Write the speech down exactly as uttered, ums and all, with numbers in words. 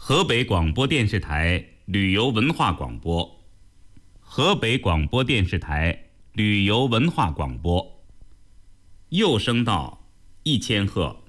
河北广播电视台旅游文化广播，河北广播电视台旅游文化广播，右声道一千赫。